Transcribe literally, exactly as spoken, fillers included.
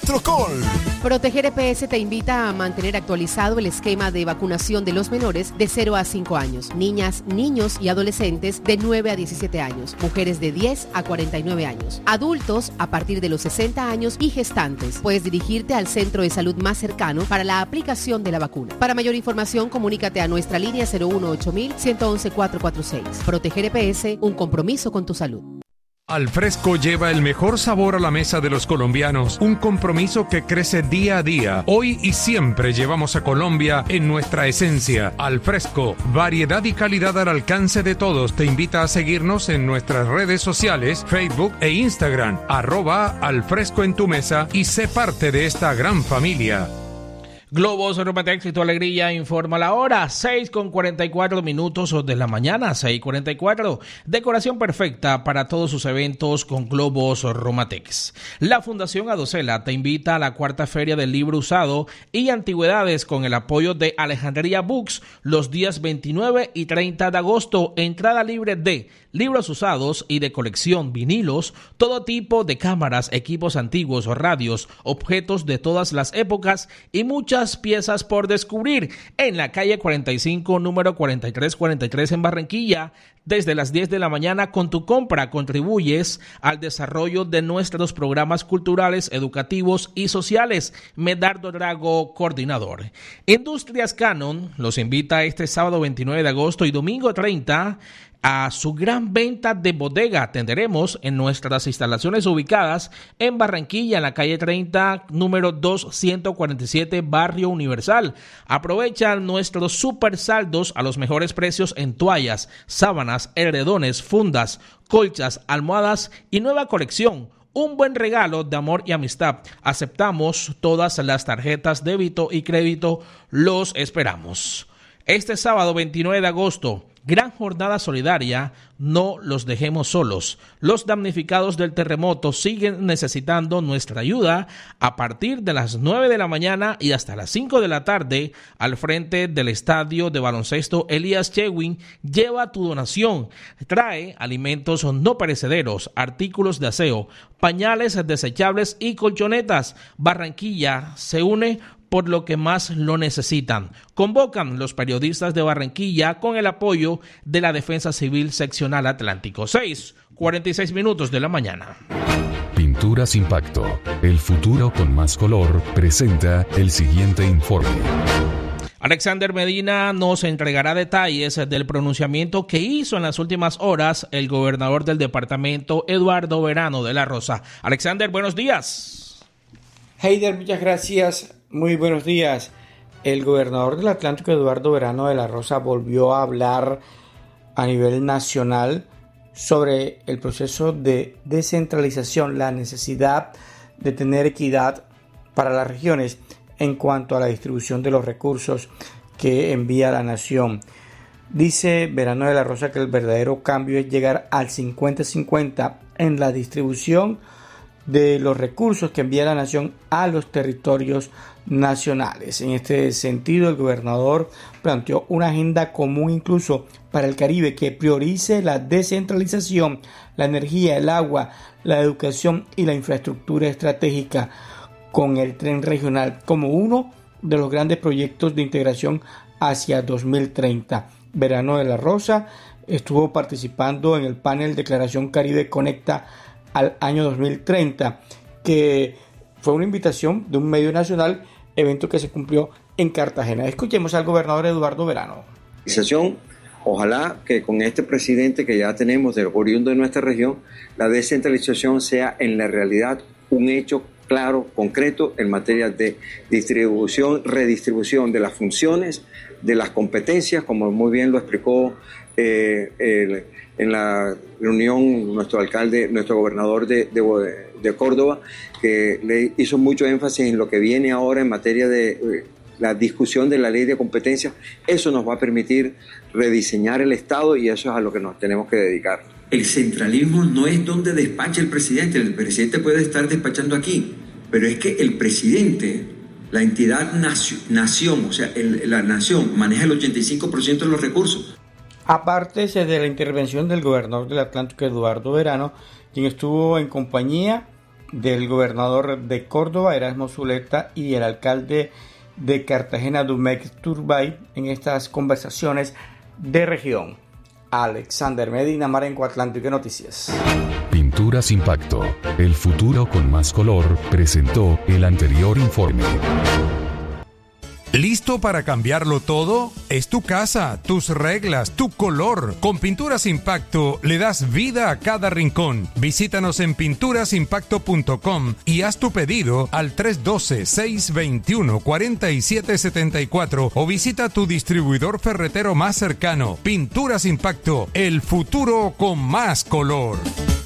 Electrocol. Proteger E P S te invita a mantener actualizado el esquema de vacunación de los menores de cero a cinco años, niñas, niños y adolescentes de nueve a diecisiete años, mujeres de diez a cuarenta y nueve años, adultos a partir de los sesenta años y gestantes. Puedes dirigirte al centro de salud más cercano para la aplicación de la vacuna. Para mayor información, comunícate a nuestra línea cero uno ocho mil, uno uno uno, cuatro cuatro seis. Proteger E P S, un compromiso con tu salud. Alfresco lleva el mejor sabor a la mesa de los colombianos, un compromiso que crece día a día. Hoy y siempre llevamos a Colombia en nuestra esencia. Alfresco, variedad y calidad al alcance de todos. Te invita a seguirnos en nuestras redes sociales, Facebook e Instagram, arroba Alfresco en tu mesa, y sé parte de esta gran familia. Globos Romatex y tu alegría informa la hora, seis con cuarenta y cuatro minutos de la mañana, seis cuarenta y cuatro. Decoración perfecta para todos sus eventos con Globos Romatex. La Fundación Adocela te invita a la cuarta feria del libro usado y antigüedades con el apoyo de Alejandría Books los días veintinueve y treinta de agosto. Entrada libre de libros usados y de colección, vinilos, todo tipo de cámaras, equipos antiguos, radios, objetos de todas las épocas y muchas piezas por descubrir en la calle cuarenta y cinco, número cuarenta y tres cuarenta y tres en Barranquilla. Desde las diez de la mañana, con tu compra contribuyes al desarrollo de nuestros programas culturales, educativos y sociales. Medardo Drago, coordinador. Industrias Canon los invita este sábado veintinueve de agosto y domingo treinta a su gran venta de bodega. Atenderemos en nuestras instalaciones ubicadas en Barranquilla, en la calle treinta, número doscientos cuarenta y siete, Barrio Universal. Aprovechan nuestros super saldos a los mejores precios en toallas, sábanas, edredones, fundas, colchas, almohadas y nueva colección. Un buen regalo de amor y amistad. Aceptamos todas las tarjetas débito y crédito. Los esperamos. Este sábado veintinueve de agosto, gran jornada solidaria, no los dejemos solos. Los damnificados del terremoto siguen necesitando nuestra ayuda. A partir de las nueve de la mañana y hasta las cinco de la tarde, al frente del estadio de baloncesto Elías Chewin, lleva tu donación. Trae alimentos no perecederos, artículos de aseo, pañales desechables y colchonetas. Barranquilla se une por lo que más lo necesitan. Convocan los periodistas de Barranquilla con el apoyo de la Defensa Civil Seccional Atlántico. seis cuarenta y seis minutos de la mañana. Pinturas Impacto, el futuro con más color, presenta el siguiente informe. Alexander Medina nos entregará detalles del pronunciamiento que hizo en las últimas horas el gobernador del departamento, Eduardo Verano de la Rosa. Alexander, buenos días. Heider, muchas gracias. Muy buenos días. El gobernador del Atlántico, Eduardo Verano de la Rosa, volvió a hablar a nivel nacional sobre el proceso de descentralización, la necesidad de tener equidad para las regiones en cuanto a la distribución de los recursos que envía la nación. Dice Verano de la Rosa que el verdadero cambio es llegar al cincuenta cincuenta en la distribución de los recursos que envía la nación a los territorios nacionales. En este sentido, el gobernador planteó una agenda común incluso para el Caribe que priorice la descentralización, la energía, el agua, la educación y la infraestructura estratégica, con el tren regional como uno de los grandes proyectos de integración hacia dos mil treinta. Verano de la Rosa estuvo participando en el panel Declaración Caribe Conecta al año dos mil treinta, que fue una invitación de un medio nacional, evento que se cumplió en Cartagena. Escuchemos al gobernador Eduardo Verano. Ojalá que con este presidente que ya tenemos del oriundo de nuestra región, la descentralización sea en la realidad un hecho claro, concreto en materia de distribución, redistribución de las funciones, de las competencias, como muy bien lo explicó eh, el, en la reunión nuestro alcalde, nuestro gobernador de, de, de Córdoba, que le hizo mucho énfasis en lo que viene ahora en materia de eh, la discusión de la ley de competencias. Eso nos va a permitir rediseñar el Estado y eso es a lo que nos tenemos que dedicar. El centralismo no es donde despacha el presidente, el presidente puede estar despachando aquí, pero es que el presidente, la entidad nacio, nación, o sea, el, la nación maneja el ochenta y cinco por ciento de los recursos. Aparte de la intervención del gobernador del Atlántico, Eduardo Verano, quien estuvo en compañía del gobernador de Córdoba, Erasmo Zuleta, y el alcalde de Cartagena, Dumec Turbay, en estas conversaciones de región. Alexander Medina, Marenco Atlántico Noticias. Pinturas Impacto, el futuro con más color, presentó el anterior informe. ¿Listo para cambiarlo todo? Es tu casa, tus reglas, tu color. Con Pinturas Impacto le das vida a cada rincón. Visítanos en pinturas impacto punto com y haz tu pedido al tres uno dos, seis dos uno, cuatro siete siete cuatro o visita tu distribuidor ferretero más cercano. Pinturas Impacto, el futuro con más color.